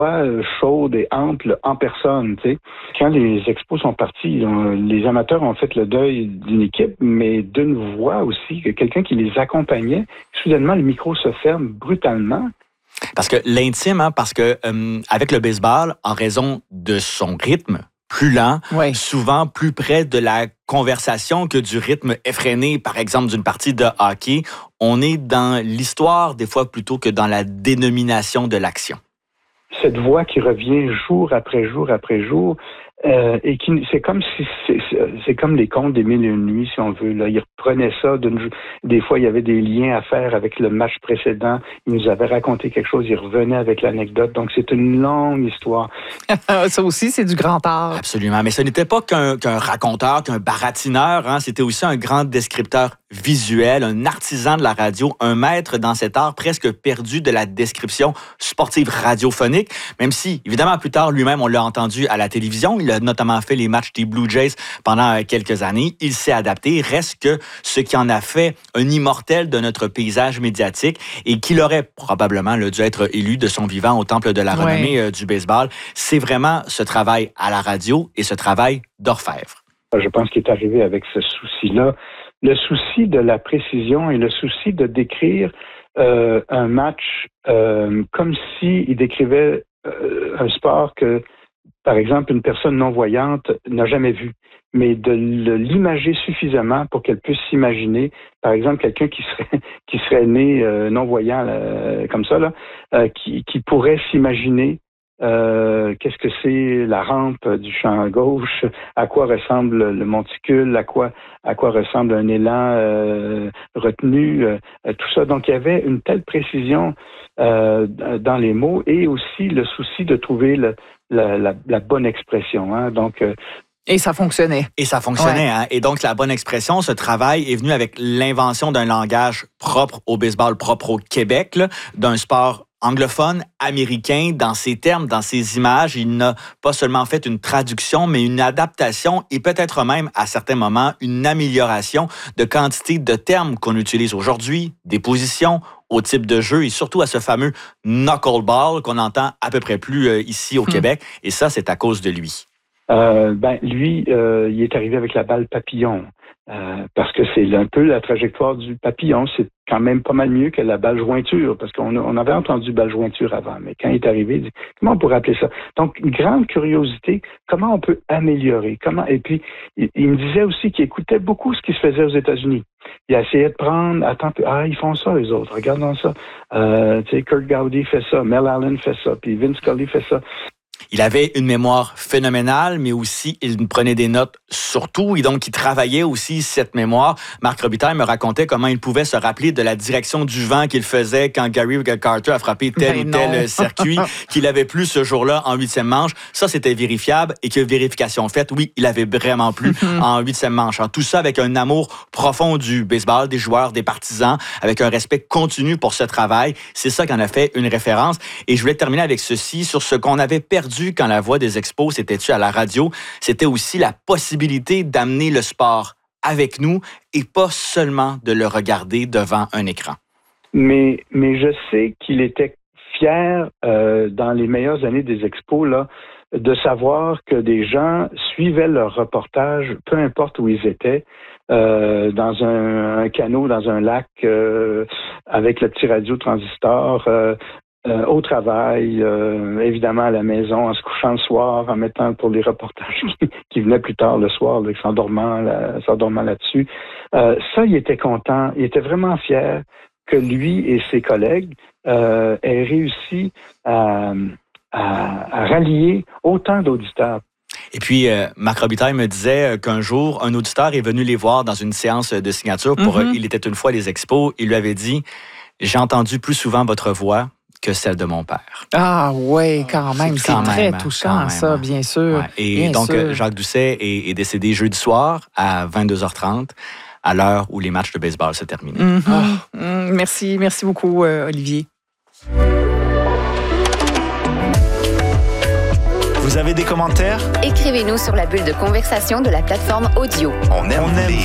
chaude et ample en personne. Tu sais. Quand les expos sont partis, les amateurs ont fait le deuil d'une équipe, mais d'une voix aussi, que quelqu'un qui les accompagnait. Soudainement, le micro se ferme brutalement. Parce que l'intime, parce que avec le baseball, en raison de son rythme plus lent, souvent plus près de la conversation que du rythme effréné, par exemple, d'une partie de hockey, on est dans l'histoire des fois plutôt que dans la dénomination de l'action. Cette voix qui revient jour après jour après jour, et qui c'est comme si c'est comme les contes des Mille et une nuits, si on veut. Là, il reprenait ça. Des fois, il y avait des liens à faire avec le match précédent. Il nous avait raconté quelque chose. Il revenait avec l'anecdote. Donc, c'est une longue histoire. Ça aussi, c'est du grand art. Absolument. Mais ce n'était pas qu'un raconteur, qu'un baratineur. C'était aussi un grand descripteur visuel, un artisan de la radio, un maître dans cet art presque perdu de la description sportive radiophonique. Même si, évidemment, plus tard, lui-même, on l'a entendu à la télévision. Il a notamment fait les matchs des Blue Jays pendant quelques années. Il s'est adapté. Reste que ce qui en a fait un immortel de notre paysage médiatique et qu'il aurait probablement dû être élu de son vivant au temple de la renommée du baseball, c'est vraiment ce travail à la radio et ce travail d'orfèvre. Je pense qu'il est arrivé avec ce souci-là. Le souci de la précision et le souci de décrire un match comme s'il décrivait un sport que, par exemple, une personne non-voyante n'a jamais vu, mais de l'imager suffisamment pour qu'elle puisse s'imaginer, par exemple, quelqu'un qui serait né non-voyant comme ça, là, qui pourrait s'imaginer qu'est-ce que c'est la rampe du champ gauche, à quoi ressemble le monticule, à quoi ressemble un élan retenu, tout ça. Donc, il y avait une telle précision dans les mots et aussi le souci de trouver la bonne expression. Donc, et ça fonctionnait. Et donc, la bonne expression, ce travail est venu avec l'invention d'un langage propre au baseball, propre au Québec, d'un sport anglophone, américain, dans ses termes, dans ses images. Il n'a pas seulement fait une traduction, mais une adaptation et peut-être même, à certains moments, une amélioration de quantité de termes qu'on utilise aujourd'hui, des positions, au type de jeu et surtout à ce fameux knuckleball qu'on entend à peu près plus ici au Québec. Et ça, c'est à cause de lui. Lui, il est arrivé avec la balle papillon. Parce que c'est un peu la trajectoire du papillon. C'est quand même pas mal mieux que la balle jointure, parce qu'on avait entendu balle jointure avant, mais quand il est arrivé, il dit, comment on pourrait appeler ça? Donc, une grande curiosité, comment on peut améliorer? Et puis, il me disait aussi qu'il écoutait beaucoup ce qui se faisait aux États-Unis. Il a essayé de prendre, ils font ça, les autres, regardons ça. Kurt Gowdy fait ça, Mel Allen fait ça, puis Vince Scully fait ça. Il avait une mémoire phénoménale, mais aussi, il prenait des notes surtout, et donc il travaillait aussi cette mémoire. Marc Robitaille me racontait comment il pouvait se rappeler de la direction du vent qu'il faisait quand Gary Carter a frappé tel ou tel circuit qu'il avait plu ce jour-là en 8e manche. Ça, c'était vérifiable, et que vérification faite, oui, il avait vraiment plu en 8e manche. Tout ça avec un amour profond du baseball, des joueurs, des partisans, avec un respect continu pour ce travail. C'est ça qui en a fait une référence. Et je voulais terminer avec ceci, sur ce qu'on avait perdu quand la voix des expos s'était tue à la radio, c'était aussi la possibilité d'amener le sport avec nous et pas seulement de le regarder devant un écran. Mais je sais qu'il était fier dans les meilleures années des expos là, de savoir que des gens suivaient leur reportage, peu importe où ils étaient, dans un canot, dans un lac, avec le petit radio transistor, au travail, évidemment à la maison, en se couchant le soir, en mettant pour les reportages qui venaient plus tard le soir, là, s'endormant là-dessus. Ça, il était content, il était vraiment fier que lui et ses collègues aient réussi à rallier autant d'auditeurs. Et puis, Marc Robitaille me disait qu'un jour, un auditeur est venu les voir dans une séance de signature pour Il était une fois les expos. Il lui avait dit « J'ai entendu plus souvent votre voix que celle de mon père. » Ah oui, quand même. C'est très touchant, ça, bien sûr. Ouais. Et bien donc, sûr. Jacques Doucet est décédé jeudi soir à 22h30, à l'heure où les matchs de baseball se terminaient. Merci beaucoup, Olivier. Vous avez des commentaires? Écrivez-nous sur la bulle de conversation de la plateforme audio. On aime